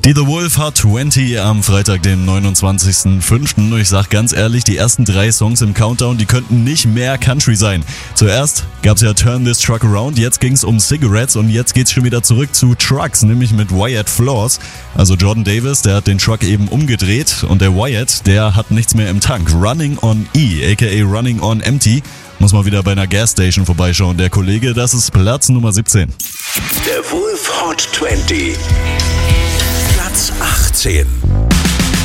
Die The Wolf Hot 20 am Freitag, dem 29.05. Und ich sag ganz ehrlich, die ersten 3 Songs im Countdown, die könnten nicht mehr Country sein. Zuerst gab's ja Turn This Truck Around, jetzt ging's um Cigarettes und jetzt geht's schon wieder zurück zu Trucks, nämlich mit Wyatt Flores. Also Jordan Davis, der hat den Truck eben umgedreht und der Wyatt, der hat nichts mehr im Tank. Running on E, aka Running on Empty. Muss mal wieder bei einer Gasstation vorbeischauen. Der Kollege, das ist Platz Nummer 17. Der Wolf Hot 20. Platz 18.